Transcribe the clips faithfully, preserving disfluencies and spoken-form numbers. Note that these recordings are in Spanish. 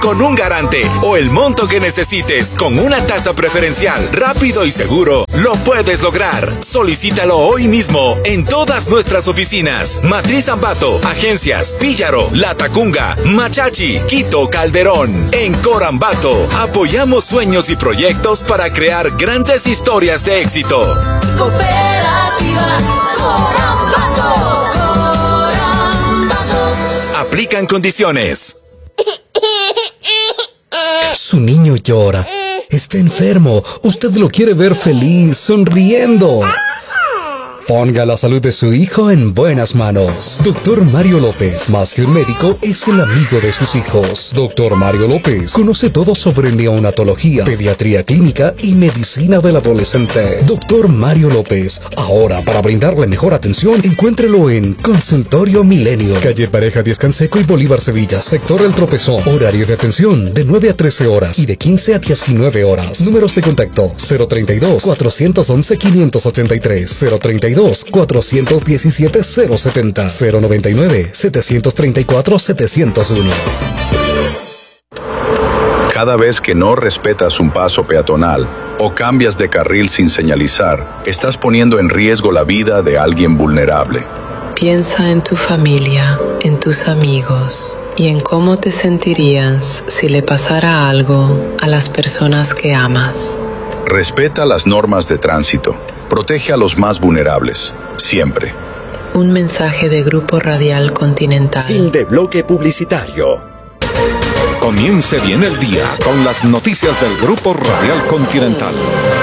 con un garante o el monto que necesites con una tasa preferencial, rápido y seguro, lo puedes lograr. Solicítalo hoy mismo en todas nuestras oficinas. Matriz Ambato, Agencias, Píllaro, Latacunga, Machachi, Quito, Calderón. En Corambato, apoyamos sueños y proyectos para crear grandes historias de éxito. Cooperativa Corambato. Corambato. Aplican condiciones. Su niño llora. Está enfermo. Usted lo quiere ver feliz, sonriendo. Ponga la salud de su hijo en buenas manos. Doctor Mario López, más que un médico, es el amigo de sus hijos. Doctor Mario López conoce todo sobre neonatología, pediatría clínica y medicina del adolescente. Doctor Mario López, ahora para brindarle mejor atención, encuéntrelo en Consultorio Milenio, calle Pareja Díaz Canseco y Bolívar Sevilla, sector El Tropezón. Horario de atención de nueve a trece horas y de quince a diecinueve horas. Números de contacto cero treinta y dos, cuatrocientos once, quinientos ochenta y tres, cero treinta y dos, cuatrocientos diecisiete, cero setenta, cero noventa y nueve, setecientos treinta y cuatro, setecientos uno. Cada vez que no respetas un paso peatonal o cambias de carril sin señalizar, estás poniendo en riesgo la vida de alguien vulnerable. Piensa en tu familia, en tus amigos y en cómo te sentirías si le pasara algo a las personas que amas. Respeta las normas de tránsito. Protege a los más vulnerables, siempre. Un mensaje de Grupo Radial Continental. Fin de bloque publicitario. Comience bien el día con las noticias del Grupo Radial Continental.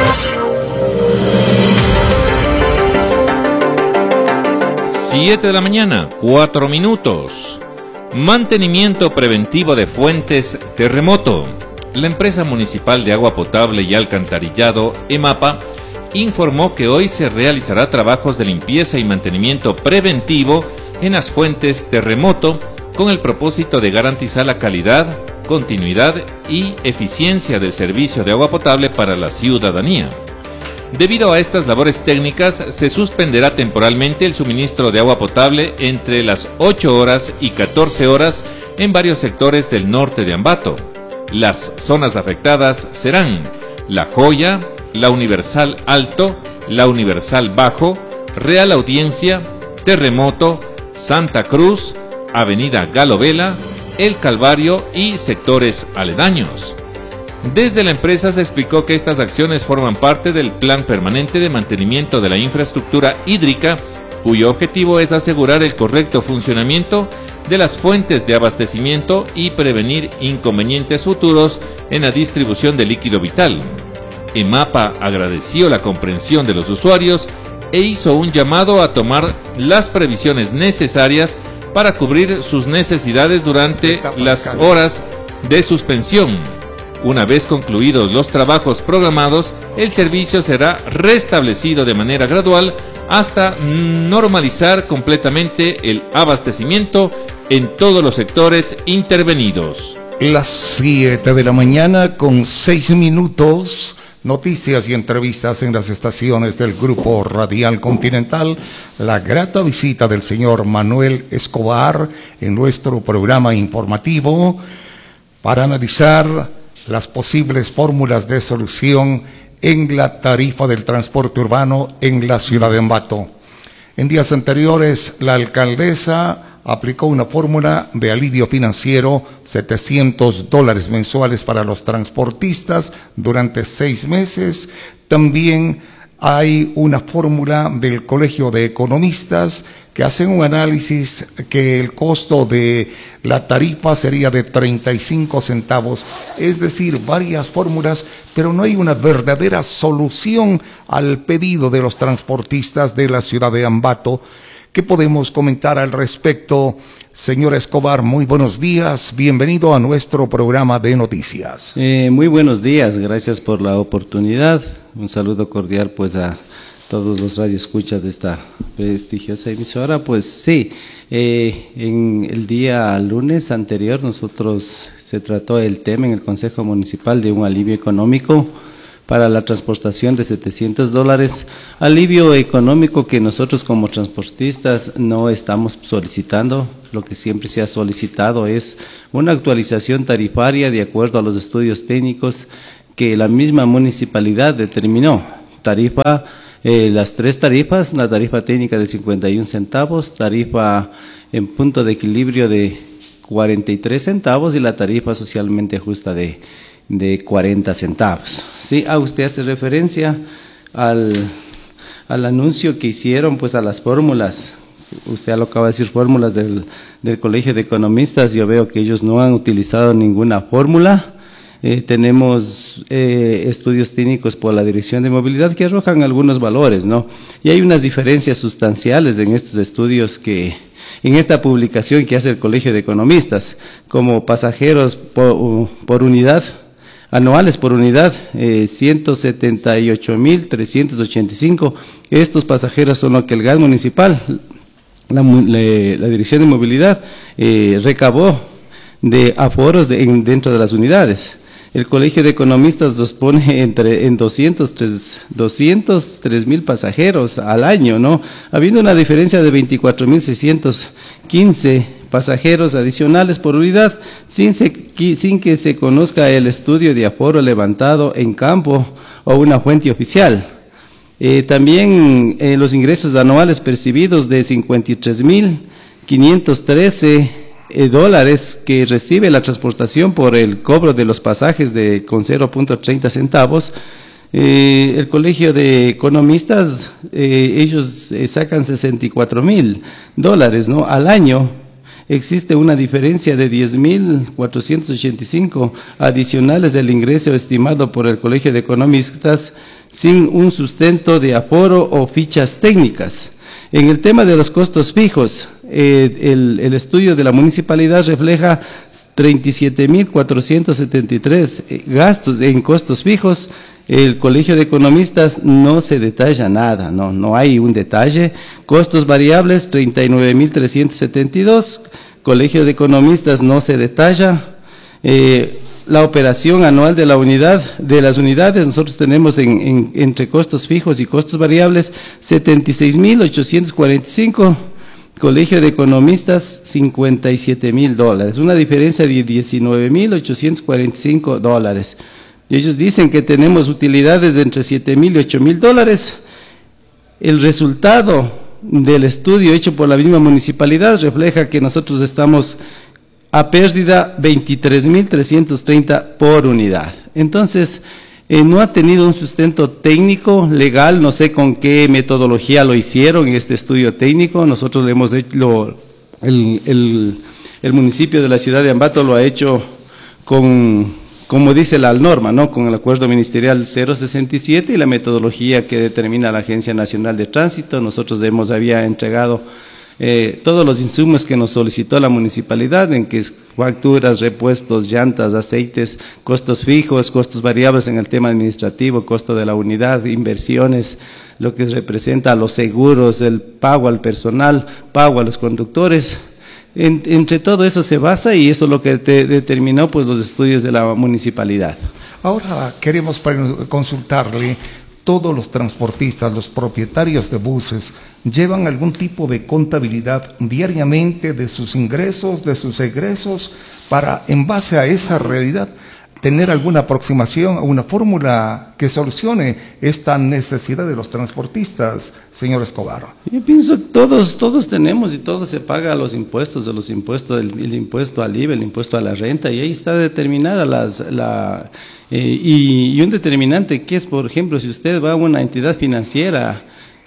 Siete de la mañana, cuatro minutos. Mantenimiento preventivo de fuentes terremoto. La empresa municipal de agua potable y alcantarillado, EMAPA, informó que hoy se realizará trabajos de limpieza y mantenimiento preventivo en las fuentes terremoto con el propósito de garantizar la calidad, continuidad y eficiencia del servicio de agua potable para la ciudadanía. Debido a estas labores técnicas, se suspenderá temporalmente el suministro de agua potable entre las ocho horas y catorce horas en varios sectores del norte de Ambato. Las zonas afectadas serán La Joya, La Universal Alto, La Universal Bajo, Real Audiencia, Terremoto, Santa Cruz, Avenida Galovela, El Calvario y sectores aledaños. Desde la empresa se explicó que estas acciones forman parte del Plan Permanente de Mantenimiento de la Infraestructura Hídrica, cuyo objetivo es asegurar el correcto funcionamiento de las fuentes de abastecimiento y prevenir inconvenientes futuros en la distribución de líquido vital. EMAPA agradeció la comprensión de los usuarios e hizo un llamado a tomar las previsiones necesarias para cubrir sus necesidades durante las horas de suspensión. Una vez concluidos los trabajos programados, el servicio será restablecido de manera gradual hasta normalizar completamente el abastecimiento en todos los sectores intervenidos. Las siete de la mañana con seis minutos. Noticias y entrevistas en las estaciones del Grupo Radial Continental. La grata visita del señor Manuel Escobar en nuestro programa informativo para analizar las posibles fórmulas de solución en la tarifa del transporte urbano en la ciudad de Ambato. En días anteriores, la alcaldesa aplicó una fórmula de alivio financiero, setecientos dólares mensuales para los transportistas durante seis meses. También hay una fórmula del Colegio de Economistas que hacen un análisis que el costo de la tarifa sería de treinta y cinco centavos, es decir, varias fórmulas, pero no hay una verdadera solución al pedido de los transportistas de la ciudad de Ambato. ¿Qué podemos comentar al respecto? Señor Escobar, muy buenos días, bienvenido a nuestro programa de noticias. Eh, muy buenos días, gracias por la oportunidad. Un saludo cordial pues a todos los radioescuchas de esta prestigiosa emisora. Pues sí, eh, en el día lunes anterior nosotros se trató el tema en el Consejo Municipal de un alivio económico para la transportación de setecientos dólares, alivio económico que nosotros como transportistas no estamos solicitando, lo que siempre se ha solicitado es una actualización tarifaria de acuerdo a los estudios técnicos que la misma municipalidad determinó. Tarifa, eh, las tres tarifas, la tarifa técnica de cincuenta y un centavos, tarifa en punto de equilibrio de cuarenta y tres centavos y la tarifa socialmente justa de, de cuarenta centavos. Sí, ah, usted hace referencia al, al anuncio que hicieron, pues a las fórmulas. Usted lo acaba de decir, fórmulas del, del Colegio de Economistas. Yo veo que ellos no han utilizado ninguna fórmula. Eh, tenemos eh, estudios técnicos por la Dirección de Movilidad que arrojan algunos valores, ¿no? Y hay unas diferencias sustanciales en estos estudios que, en esta publicación que hace el Colegio de Economistas, como pasajeros por, por unidad, anuales por unidad, eh, ciento setenta y ocho mil trescientos ochenta y cinco. Estos pasajeros son lo que el gas municipal, la, le, la Dirección de Movilidad, eh, recabó de aforos de, en, dentro de las unidades. El Colegio de Economistas los pone entre, en doscientos tres mil pasajeros al año, ¿no? Habiendo una diferencia de veinticuatro mil seiscientos quince pasajeros adicionales por unidad, sin, se, sin que se conozca el estudio de aforo levantado en campo o una fuente oficial. Eh, también eh, los ingresos anuales percibidos de cincuenta y tres mil quinientos trece Eh, dólares que recibe la transportación por el cobro de los pasajes de con cero punto treinta centavos. Eh, el Colegio de Economistas, eh, ellos eh, sacan sesenta y cuatro mil dólares, ¿no? Al año. Existe una diferencia de diez mil cuatrocientos ochenta y cinco adicionales del ingreso estimado por el Colegio de Economistas sin un sustento de aforo o fichas técnicas. En el tema de los costos fijos, eh, el, el estudio de la municipalidad refleja treinta y siete mil cuatrocientos setenta y tres eh, gastos en costos fijos. El Colegio de Economistas no se detalla nada, no, no hay un detalle. Costos variables, treinta y nueve mil trescientos setenta y dos. Colegio de Economistas no se detalla. Eh, La operación anual de la unidad, de las unidades, nosotros tenemos en, en, entre costos fijos y costos variables setenta y seis mil ochocientos cuarenta y cinco, Colegio de Economistas cincuenta y siete mil dólares, una diferencia de diecinueve mil ochocientos cuarenta y cinco dólares. Y ellos dicen que tenemos utilidades de entre siete mil y ocho mil dólares. El resultado del estudio hecho por la misma municipalidad refleja que nosotros estamos a pérdida veintitrés mil trescientos treinta por unidad. Entonces, eh, no ha tenido un sustento técnico, legal, no sé con qué metodología lo hicieron en este estudio técnico. Nosotros le hemos hecho, lo, el, el, el municipio de la ciudad de Ambato lo ha hecho con, como dice la norma, ¿no? Con el acuerdo ministerial cero sesenta y siete y la metodología que determina la Agencia Nacional de Tránsito. Nosotros hemos, había entregado Eh, todos los insumos que nos solicitó la municipalidad, en que es facturas, repuestos, llantas, aceites, costos fijos, costos variables en el tema administrativo, costo de la unidad, inversiones, lo que representa a los seguros, el pago al personal, pago a los conductores. En, entre todo eso se basa y eso es lo que te determinó pues los estudios de la municipalidad. Ahora queremos consultarle. Todos los transportistas, los propietarios de buses, llevan algún tipo de contabilidad diariamente de sus ingresos, de sus egresos, para, en base a esa realidad, tener alguna aproximación a una fórmula que solucione esta necesidad de los transportistas, señor Escobar. Yo pienso que todos, todos tenemos y todo se paga a los impuestos, de los impuestos, el, el impuesto al I V A, el impuesto a la renta, y ahí está determinada las, la... Eh, y, y un determinante que es, por ejemplo, si usted va a una entidad financiera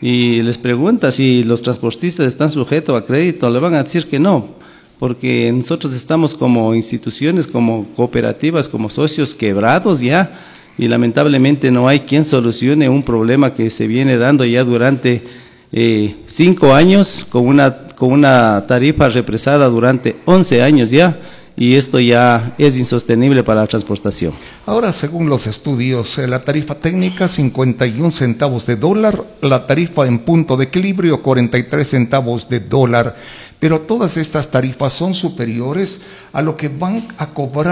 y les pregunta si los transportistas están sujetos a crédito, le van a decir que no, porque nosotros estamos como instituciones, como cooperativas, como socios quebrados ya, y lamentablemente no hay quien solucione un problema que se viene dando ya durante eh, cinco años, con una, con una tarifa represada durante once años ya, y esto ya es insostenible para la transportación. Ahora, según los estudios, la tarifa técnica cincuenta y un centavos de dólar, la tarifa en punto de equilibrio cuarenta y tres centavos de dólar, pero todas estas tarifas son superiores a lo que van a cobrar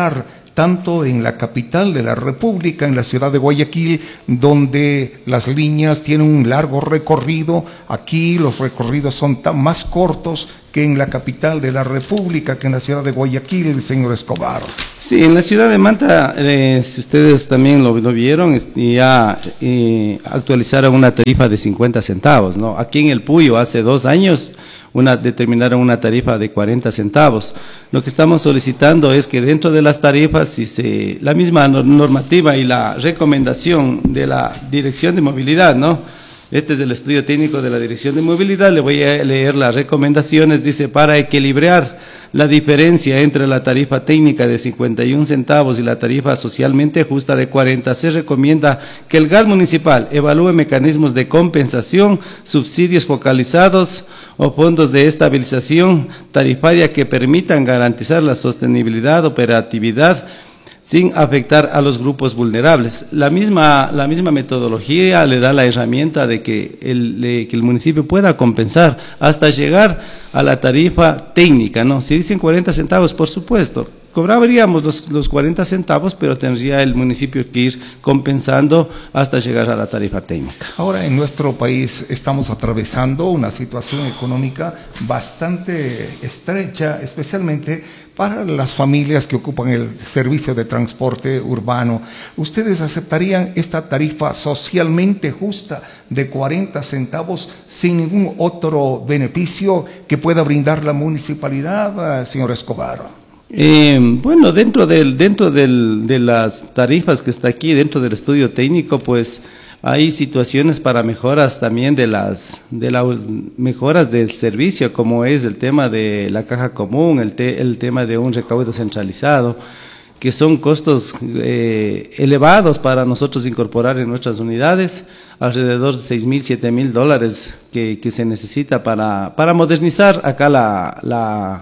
tanto en la capital de la República, en la ciudad de Guayaquil, donde las líneas tienen un largo recorrido. Aquí los recorridos son tan más cortos que en la capital de la República, que en la ciudad de Guayaquil, señor Escobar. Sí, en la ciudad de Manta, eh, si ustedes también lo, lo vieron, ya eh, actualizaron una tarifa de cincuenta centavos, ¿no? Aquí en el Puyo, hace dos años, una, determinaron una tarifa de cuarenta centavos. Lo que estamos solicitando es que dentro de las tarifas, si se, la misma normativa y la recomendación de la Dirección de Movilidad, ¿no? Este es el estudio técnico de la Dirección de Movilidad, le voy a leer las recomendaciones. Dice: para equilibrar la diferencia entre la tarifa técnica de cincuenta y un centavos y la tarifa socialmente justa de cuarenta, se recomienda que el gas municipal evalúe mecanismos de compensación, subsidios focalizados o fondos de estabilización tarifaria que permitan garantizar la sostenibilidad, operatividad, sin afectar a los grupos vulnerables. La misma, la misma metodología le da la herramienta de que el, de, que el municipio pueda compensar hasta llegar a la tarifa técnica, ¿no? Si dicen cuarenta centavos, por supuesto, cobraríamos los, los cuarenta centavos, pero tendría el municipio que ir compensando hasta llegar a la tarifa técnica. Ahora, en nuestro país estamos atravesando una situación económica bastante estrecha, especialmente para las familias que ocupan el servicio de transporte urbano. ¿Ustedes aceptarían esta tarifa socialmente justa de cuarenta centavos sin ningún otro beneficio que pueda brindar la municipalidad, señor Escobar? Eh, bueno, dentro del dentro del, de las tarifas que está aquí, dentro del estudio técnico, pues hay situaciones para mejoras también de las de las mejoras del servicio, como es el tema de la caja común, el, te, el tema de un recaudo centralizado, que son costos eh, elevados para nosotros incorporar en nuestras unidades, alrededor de seis mil, siete mil dólares que, que se necesita para, para modernizar acá la, la,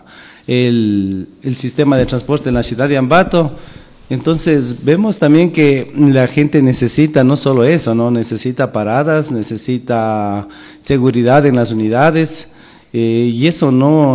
el, el sistema de transporte en la ciudad de Ambato. Entonces vemos también que la gente necesita no solo eso, no necesita paradas, necesita seguridad en las unidades, eh, y eso no,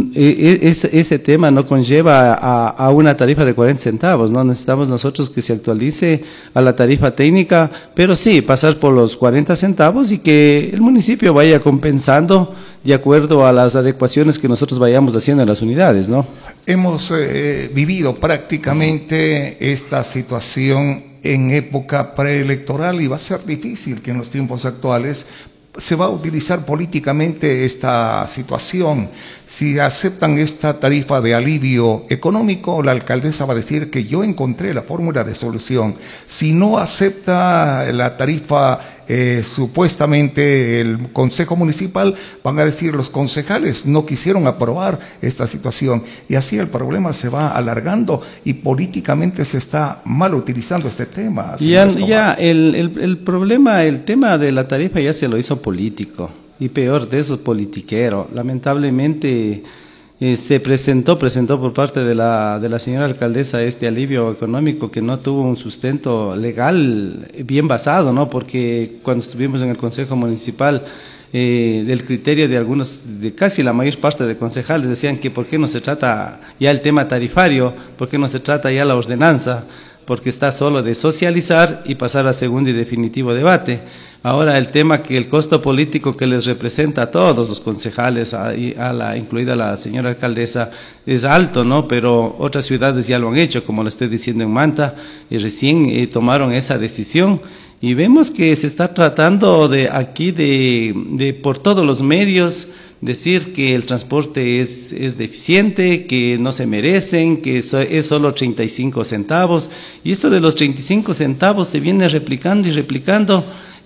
eh, ese, ese tema no conlleva a, a una tarifa de cuarenta centavos, no necesitamos nosotros que se actualice a la tarifa técnica, pero sí pasar por los cuarenta centavos y que el municipio vaya compensando de acuerdo a las adecuaciones que nosotros vayamos haciendo en las unidades, ¿no? Hemos eh, vivido prácticamente esta situación en época preelectoral y va a ser difícil que en los tiempos actuales se va a utilizar políticamente esta situación. Si aceptan esta tarifa de alivio económico, la alcaldesa va a decir que yo encontré la fórmula de solución. Si no acepta la tarifa, eh, supuestamente el Consejo Municipal, van a decir los concejales no quisieron aprobar esta situación. Y así el problema se va alargando y políticamente se está mal utilizando este tema. Ya, ya el, el, el problema, el tema de la tarifa ya se lo hizo político. Y peor de eso, politiquero. Lamentablemente eh, se presentó, presentó por parte de la, de la señora alcaldesa este alivio económico que no tuvo un sustento legal bien basado, ¿no? Porque cuando estuvimos en el Consejo Municipal, eh, del criterio de algunos, de casi la mayor parte de concejales, decían que por qué no se trata ya el tema tarifario, por qué no se trata ya la ordenanza, porque está solo de socializar y pasar a segundo y definitivo debate. Ahora el tema que el costo político que les representa a todos los concejales, a, a la, incluida la señora alcaldesa, es alto, ¿no? Pero otras ciudades ya lo han hecho, como lo estoy diciendo en Manta, y recién eh, tomaron esa decisión. Y vemos que se está tratando de aquí, de, de por todos los medios, decir que el transporte es, es deficiente, que no se merecen, que eso es solo treinta y cinco centavos. Y esto de los treinta y cinco centavos se viene replicando y replicando.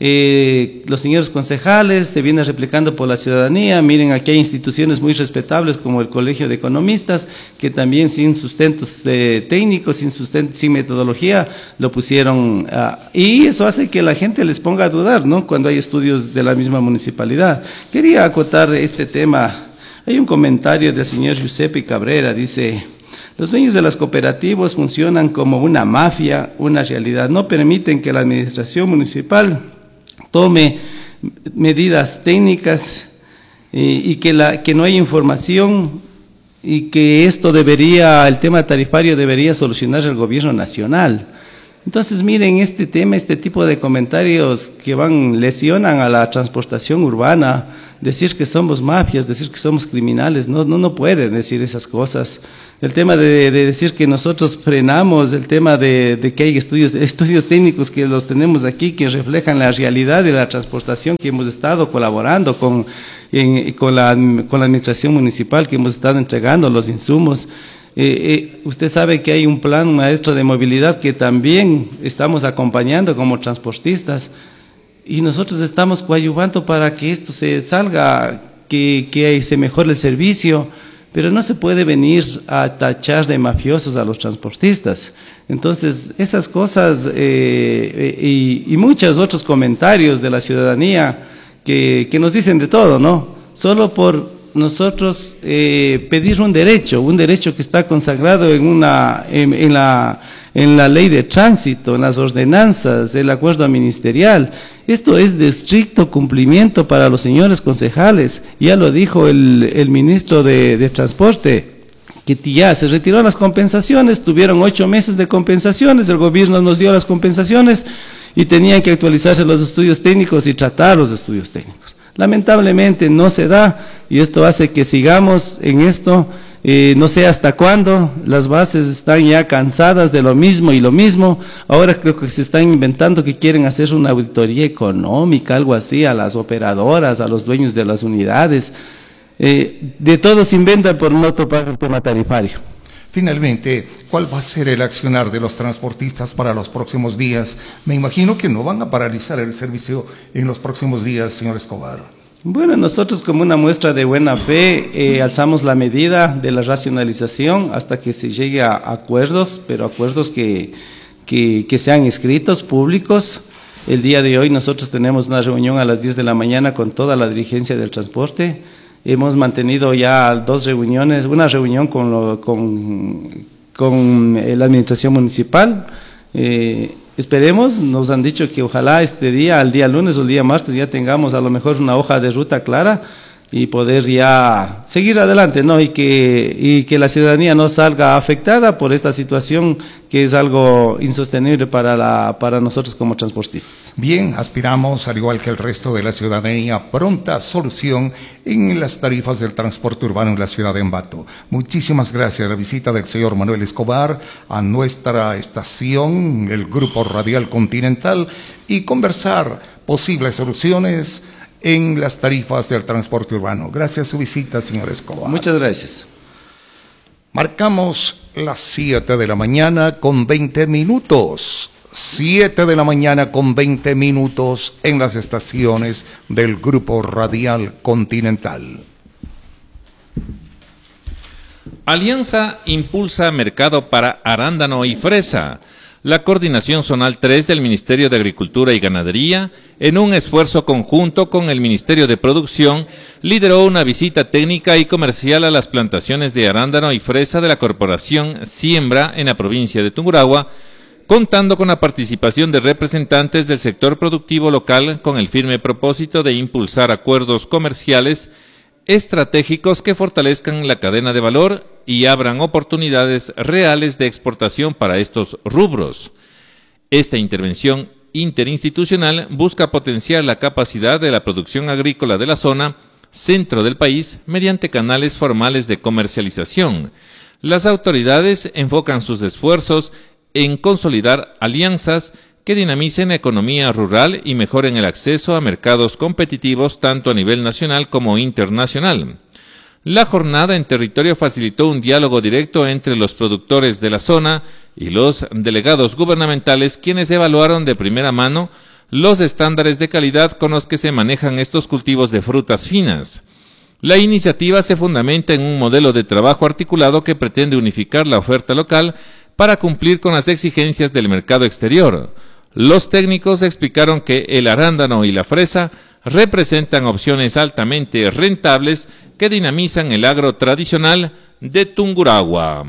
Eh, los señores concejales, se viene replicando por la ciudadanía. Miren, aquí hay instituciones muy respetables como el Colegio de Economistas, que también sin sustentos eh, técnicos, sin sustento, sin metodología, lo pusieron, uh, y eso hace que la gente les ponga a dudar, ¿no? Cuando hay estudios de la misma municipalidad. Quería acotar este tema. Hay un comentario del señor Giuseppe Cabrera, dice: los dueños de las cooperativas funcionan como una mafia, una realidad. No permiten que la administración municipal tome medidas técnicas eh, y que, la, que no hay información y que esto debería, el tema tarifario debería solucionar el gobierno nacional. Entonces, miren, este tema, este tipo de comentarios que van, lesionan a la transportación urbana, decir que somos mafias, decir que somos criminales, no, no, no pueden decir esas cosas. El tema de, de decir que nosotros frenamos, el tema de, de que hay estudios, estudios técnicos que los tenemos aquí, que reflejan la realidad de la transportación, que hemos estado colaborando con, en, con, la, con la administración municipal, que hemos estado entregando los insumos. Eh, eh, usted sabe que hay un plan maestro de movilidad que también estamos acompañando como transportistas y nosotros estamos coadyuvando para que esto se salga, que, que se mejore el servicio, pero no se puede venir a tachar de mafiosos a los transportistas. Entonces, esas cosas eh, y, y muchos otros comentarios de la ciudadanía que, que nos dicen de todo, ¿no? Solo por nosotros eh, pedir un derecho, un derecho que está consagrado en una en, en la en la ley de tránsito, en las ordenanzas, el acuerdo ministerial. Esto es de estricto cumplimiento para los señores concejales. Ya lo dijo el, el ministro de, de Transporte, que ya se retiró las compensaciones, tuvieron ocho meses de compensaciones, el gobierno nos dio las compensaciones y tenían que actualizarse los estudios técnicos y tratar los estudios técnicos. Lamentablemente no se da y esto hace que sigamos en esto, eh, no sé hasta cuándo. Las bases están ya cansadas de lo mismo y lo mismo. Ahora creo que se están inventando que quieren hacer una auditoría económica, algo así, a las operadoras, a los dueños de las unidades. Eh, de todo se inventa por no topar el tema tarifario. Finalmente, ¿cuál va a ser el accionar de los transportistas para los próximos días? Me imagino que no van a paralizar el servicio en los próximos días, señor Escobar. Bueno, nosotros como una muestra de buena fe eh, alzamos la medida de la racionalización hasta que se llegue a acuerdos, pero acuerdos que, que, que sean escritos, públicos. El día de hoy nosotros tenemos una reunión a las diez de la mañana con toda la dirigencia del transporte. Hemos mantenido ya dos reuniones, una reunión con, lo, con, con la administración municipal. Eh, esperemos, nos han dicho que ojalá este día, al día lunes o el día martes, ya tengamos a lo mejor una hoja de ruta clara y poder ya seguir adelante, ¿no? Y que, y que la ciudadanía no salga afectada por esta situación que es algo insostenible para, la, para nosotros como transportistas. Bien, aspiramos, al igual que el resto de la ciudadanía, pronta solución en las tarifas del transporte urbano en la ciudad de Ambato. Muchísimas gracias. La visita del señor Manuel Escobar a nuestra estación, el Grupo Radial Continental, y conversar posibles soluciones en las tarifas del transporte urbano. Gracias a su visita, señor Escobar. Muchas gracias. Marcamos las siete de la mañana con veinte minutos. siete de la mañana con veinte minutos en las estaciones del Grupo Radial Continental. Alianza impulsa mercado para arándano y fresa. La Coordinación Zonal tres del Ministerio de Agricultura y Ganadería, en un esfuerzo conjunto con el Ministerio de Producción, lideró una visita técnica y comercial a las plantaciones de arándano y fresa de la Corporación Siembra en la provincia de Tungurahua, contando con la participación de representantes del sector productivo local con el firme propósito de impulsar acuerdos comerciales estratégicos que fortalezcan la cadena de valor y abran oportunidades reales de exportación para estos rubros. Esta intervención interinstitucional busca potenciar la capacidad de la producción agrícola de la zona centro del país mediante canales formales de comercialización. Las autoridades enfocan sus esfuerzos en consolidar alianzas que dinamicen la economía rural y mejoren el acceso a mercados competitivos tanto a nivel nacional como internacional. La jornada en territorio facilitó un diálogo directo entre los productores de la zona y los delegados gubernamentales, quienes evaluaron de primera mano los estándares de calidad con los que se manejan estos cultivos de frutas finas. La iniciativa se fundamenta en un modelo de trabajo articulado que pretende unificar la oferta local para cumplir con las exigencias del mercado exterior. Los técnicos explicaron que el arándano y la fresa representan opciones altamente rentables que dinamizan el agro tradicional de Tungurahua.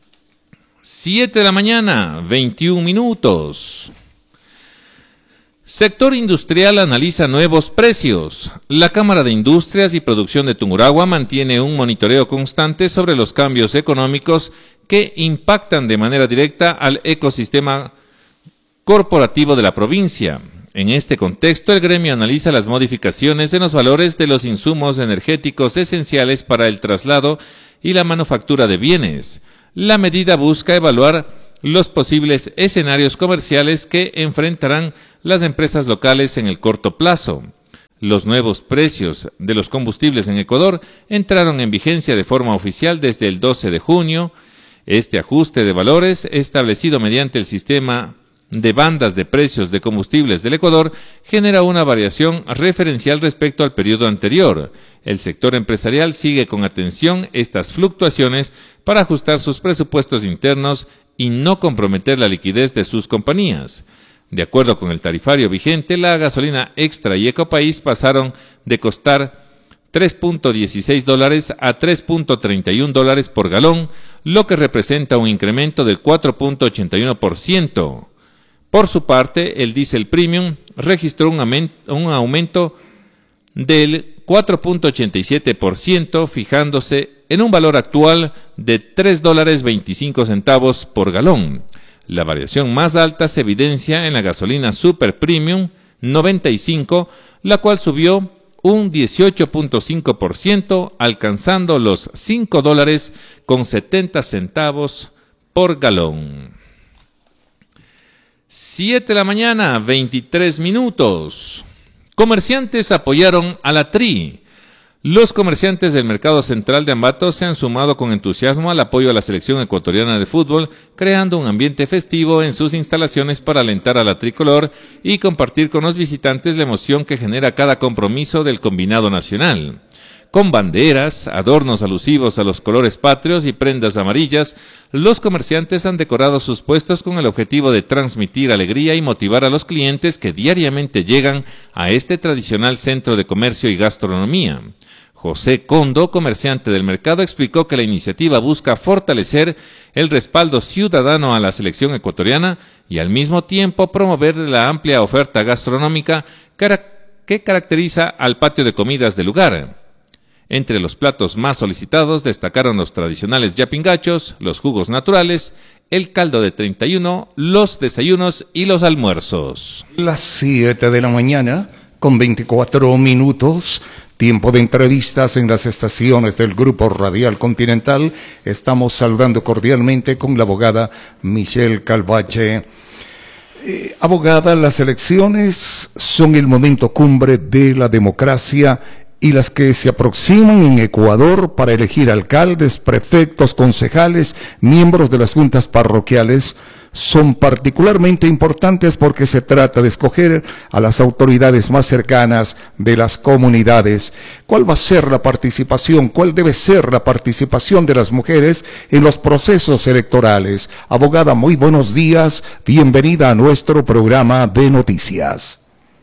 siete de la mañana, veintiún minutos. Sector industrial analiza nuevos precios. La Cámara de Industrias y Producción de Tungurahua mantiene un monitoreo constante sobre los cambios económicos que impactan de manera directa al ecosistema corporativo de la provincia. En este contexto, el gremio analiza las modificaciones en los valores de los insumos energéticos esenciales para el traslado y la manufactura de bienes. La medida busca evaluar los posibles escenarios comerciales que enfrentarán las empresas locales en el corto plazo. Los nuevos precios de los combustibles en Ecuador entraron en vigencia de forma oficial desde el doce de junio. Este ajuste de valores, establecido mediante el sistema de bandas de precios de combustibles del Ecuador, genera una variación referencial respecto al periodo anterior. El sector empresarial sigue con atención estas fluctuaciones para ajustar sus presupuestos internos y no comprometer la liquidez de sus compañías. De acuerdo con el tarifario vigente, la gasolina Extra y Ecopaís pasaron de costar tres punto dieciséis dólares a tres punto treinta y uno dólares por galón, lo que representa un incremento del cuatro punto ochenta y uno por ciento. Por su parte, el diésel premium registró un aumento, un aumento del cuatro punto ochenta y siete por ciento, fijándose en un valor actual de tres dólares veinticinco centavos por galón. La variación más alta se evidencia en la gasolina Super Premium noventa y cinco, la cual subió un dieciocho punto cinco por ciento, alcanzando los cinco dólares con setenta centavos por galón. siete de la mañana, veintitrés minutos. Comerciantes apoyaron a la T R I. Los comerciantes del Mercado Central de Ambato se han sumado con entusiasmo al apoyo a la selección ecuatoriana de fútbol, creando un ambiente festivo en sus instalaciones para alentar a la tricolor y compartir con los visitantes la emoción que genera cada compromiso del combinado nacional. Con banderas, adornos alusivos a los colores patrios y prendas amarillas, los comerciantes han decorado sus puestos con el objetivo de transmitir alegría y motivar a los clientes que diariamente llegan a este tradicional centro de comercio y gastronomía. José Condo, comerciante del mercado, explicó que la iniciativa busca fortalecer el respaldo ciudadano a la selección ecuatoriana y al mismo tiempo promover la amplia oferta gastronómica que caracteriza al patio de comidas del lugar. Entre los platos más solicitados destacaron los tradicionales yapingachos, los jugos naturales, el caldo de treinta y uno, los desayunos y los almuerzos. Las siete de la mañana, con veinticuatro minutos, tiempo de entrevistas en las estaciones del Grupo Radial Continental. Estamos saludando cordialmente con la abogada Michelle Calvache. Eh, abogada, las elecciones son el momento cumbre de la democracia y las que se aproximan en Ecuador para elegir alcaldes, prefectos, concejales, miembros de las juntas parroquiales, son particularmente importantes porque se trata de escoger a las autoridades más cercanas de las comunidades. ¿Cuál va a ser la participación? ¿Cuál debe ser la participación de las mujeres en los procesos electorales? Abogada, muy buenos días, bienvenida a nuestro programa de noticias.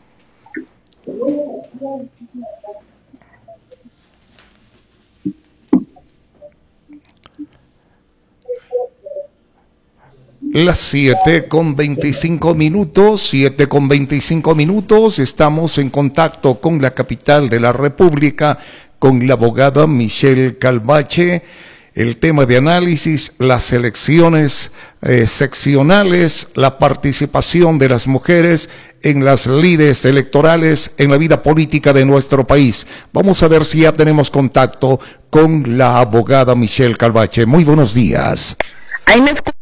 Las siete con veinticinco minutos, siete con veinticinco minutos, estamos en contacto con la capital de la República, con la abogada Michelle Calvache. El tema de análisis, las elecciones eh, seccionales, la participación de las mujeres en las lides electorales, en la vida política de nuestro país. Vamos a ver si ya tenemos contacto con la abogada Michelle Calvache. Muy buenos días. Ahí me escucha.